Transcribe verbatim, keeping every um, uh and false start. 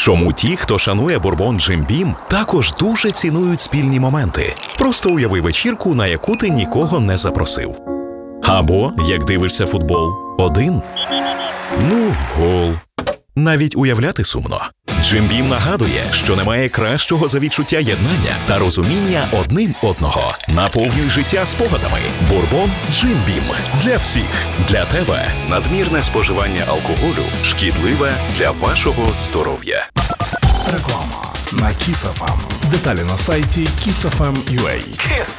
Чому ті, хто шанує бурбон Jim Beam, також дуже цінують спільні моменти. Просто уяви вечірку, на яку ти нікого не запросив. Або, як дивишся футбол, один. Ну, гол. Навіть уявляти сумно. Jim Beam нагадує, що немає кращого за відчуття єднання та розуміння одним одного. Наповнюй життя спогадами. Бурбон Jim Beam. Для всіх. Для тебе. Надмірне споживання алкоголю шкідливе для вашого здоров'я. Реклама на Kiss еф ем. Деталі на сайті kiss еф ем крапка ю а.